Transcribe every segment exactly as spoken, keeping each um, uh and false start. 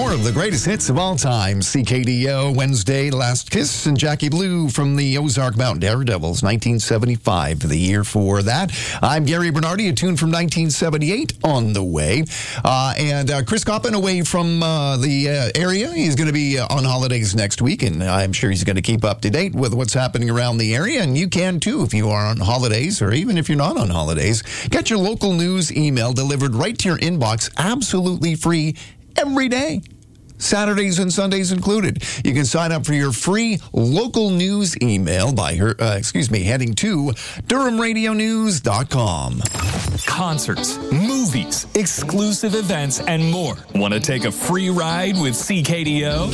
more of the greatest hits of all time. C K D O, Wednesday, Last Kiss, and Jackie Blue from the Ozark Mountain Daredevils, nineteen seventy-five, the year for that. I'm Gary Bernardi, a tune from nineteen seventy-eight on the way. Uh, and uh, Chris Coppin away from uh, the uh, area. He's going to be uh, on holidays next week, and I'm sure he's going to keep up to date with what's happening around the area. And you can too if you are on holidays, or even if you're not on holidays. Get your local news email delivered right to your inbox, absolutely free, every day. Saturdays and Sundays included. You can sign up for your free local news email by her, uh, excuse me, heading to Durham Radio News dot com. Concerts, movies, exclusive events, and more. Want to take a free ride with C K D O?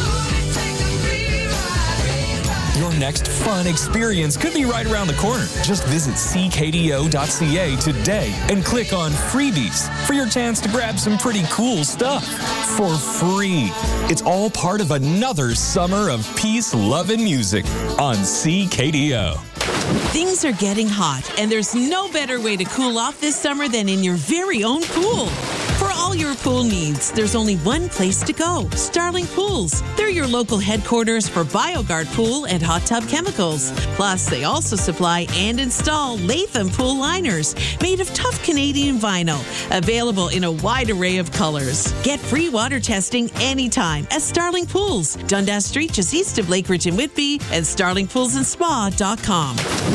Your next fun experience could be right around the corner. Just visit C K D O dot C A today and click on Freebies for your chance to grab some pretty cool stuff for free. It's all part of another summer of peace, love, and music on C K D O. Things are getting hot, and there's no better way to cool off this summer than in your very own pool. For all your pool needs, there's only one place to go, Starling Pools. They're your local headquarters for BioGuard Pool and hot tub chemicals. Plus, they also supply and install Latham pool liners made of tough Canadian vinyl, available in a wide array of colors. Get free water testing anytime at Starling Pools, Dundas Street, just east of Lakeridge and Whitby, and starling pools and spa dot com.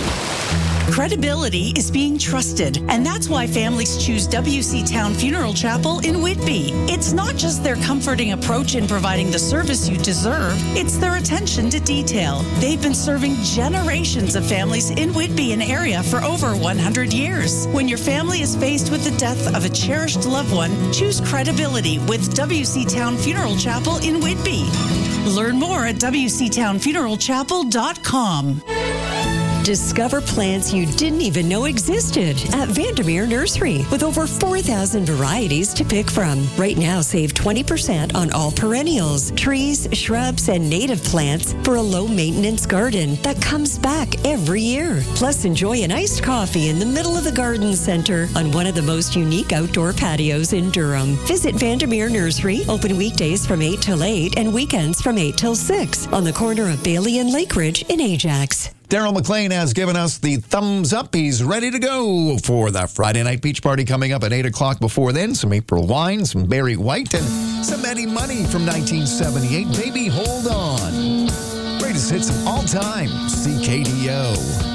Credibility is being trusted, and that's why families choose W C Town Funeral Chapel in Whitby. It's not just their comforting approach in providing the service you deserve, it's their attention to detail. They've been serving generations of families in Whitby and area for over one hundred years. When your family is faced with the death of a cherished loved one, choose credibility with W C Town Funeral Chapel in Whitby. Learn more at W C Town Funeral Chapel dot com. Discover plants you didn't even know existed at Vandermeer Nursery with over four thousand varieties to pick from. Right now, save twenty percent on all perennials, trees, shrubs, and native plants for a low-maintenance garden that comes back every year. Plus, enjoy an iced coffee in the middle of the garden center on one of the most unique outdoor patios in Durham. Visit Vandermeer Nursery, open weekdays from eight till eight and weekends from eight till six on the corner of Bailey and Lakeridge in Ajax. Daryl McLean has given us the thumbs up. He's ready to go for the Friday night beach party coming up at eight o'clock. Before then, some April wine, some Barry White, and some Eddie Money from nineteen seventy-eight. Baby, hold on. Greatest hits of all time, C K D O.